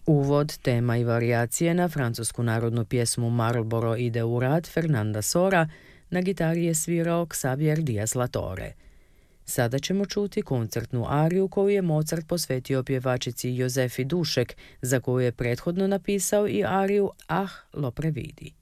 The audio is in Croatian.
Uvod, tema i varijacije na francusku narodnu pjesmu Marlboro ide u rad Fernanda Sora, na gitari je svirao Xavier Diaz-Latore. Sada ćemo čuti koncertnu ariju koju je Mozart posvetio pjevačici Josefi Dušek, za koju je prethodno napisao i ariju Ah, lo previdi.